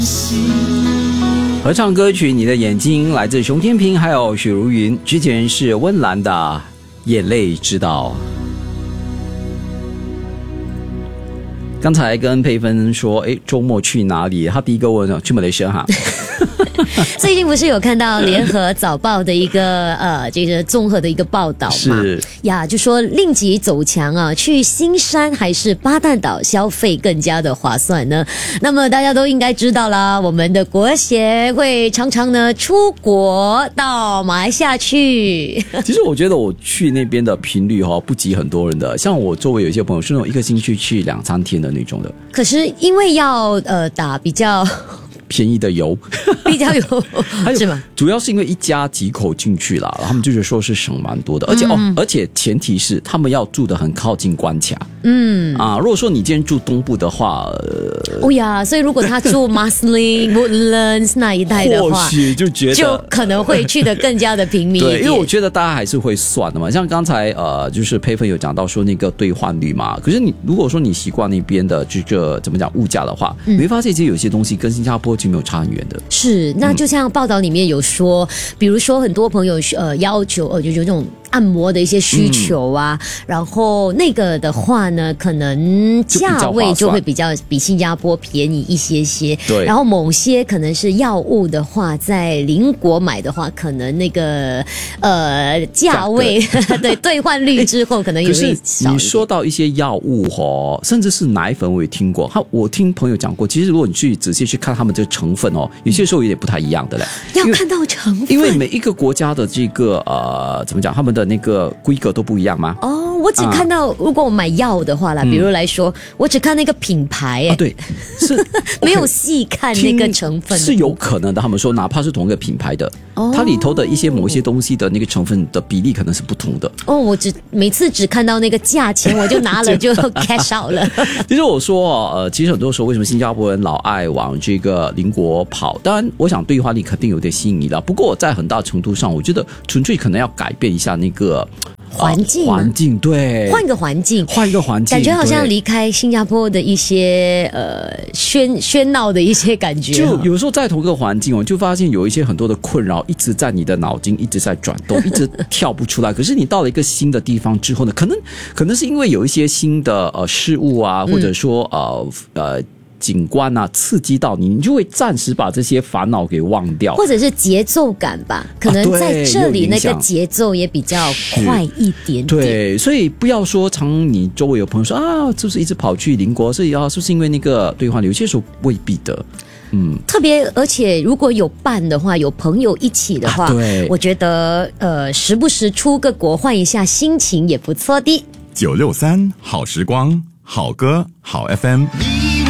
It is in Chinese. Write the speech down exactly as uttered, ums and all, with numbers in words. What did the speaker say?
合唱歌曲《你的眼睛》来自熊天平还有许茹芸，之前是温岚的《眼泪知道》。刚才跟佩芬说，诶，周末去哪里？他第一个问去马来西亚哈。 最近不是有看到联合早报的一个呃这个综合的一个报道嘛？ 是呀，就说令吉走强啊，去新山还是巴旦岛消费更加的划算呢？那么大家都应该知道啦，我们的国协会常常呢出国到马来西亚去。 其实我觉得我去那边的频率哈、哦、不及很多人的，像我周围有一些朋友是那种一个星期去两三天的那种的。 可是因为要呃打比较。 便宜的油比较有是吗？ 主要是因为一家几口进去啦，他们就觉得说是省蛮多的，而且、嗯、哦，而且前提是他们要住得很靠近关卡。嗯啊，如果说你今天住东部的话，呃、 哦呀，所以如果他住 Marsiling、Woodlands 那一带的话， 或许就觉得就可能会去得更加的平民一点。 对，因为我觉得大家还是会算的嘛。像刚才呃，就是佩芬有讲到说那个兑换率嘛，可是你如果说你习惯那边的这个怎么讲物价的话，嗯、你会发现其实有些东西跟新加坡就没有差很远的。 是，那就像报道里面有说，嗯、比如说很多朋友呃要求呃就有这种按摩的一些需求啊，嗯、然后那个的话呢，可能价位就会比较比新加坡便宜一些些。 对， 然后某些可能是药物的话，在邻国买的话，可能那个呃价位对兑换率之后可能有点少。 你说到一些药物哦，甚至是奶粉，我也听过。他我听朋友讲过，其实如果你去仔细去看他们这个成分哦，有些时候有点不太一样的嘞。 要看到成分， 因为每一个国家的这个呃怎么讲，他们的那个规格都不一样吗？ 哦，我只看到、啊、如果我买药的话啦，比如来说，嗯、我只看那个品牌，哎、 啊，对，是没有细看那个成分， 是有可能的。他们说，哪怕是同一个品牌的，哦、它里头的一些某一些东西的那个成分的比例可能是不同的。 哦，我只每次只看到那个价钱，我就拿了就 cash out 了。 其实我说，呃，其实很多时候为什么新加坡人老爱往这个邻国跑？当然，我想兑换率肯定有点吸引你了。不过在很大程度上，我觉得纯粹可能要改变一下那个。 环境、 啊，环境对， 换个环境， 换一个环境， 感觉好像离开新加坡的一些呃喧喧闹的一些感觉。 就有时候在同一个环境，我就发现有一些很多的困扰一直在你的脑筋一直在转动，一直跳不出来。可是你到了一个新的地方之后呢，可能可能是因为有一些新的呃事物啊，或者说呃呃。景观啊，刺激到你，你就会暂时把这些烦恼给忘掉， 或者是节奏感吧，可能在这里那个节奏也比较快一点点。 对，所以不要说常你周围有朋友说啊，就是一直跑去邻国，所以啊，是不是因为那个兑换率？有些时候未必的。嗯， 特别而且如果有伴的话，有朋友一起的话，啊、 对， 我觉得呃，时不时出个国换一下心情也不错的。 九六三好时光，好歌好 F M。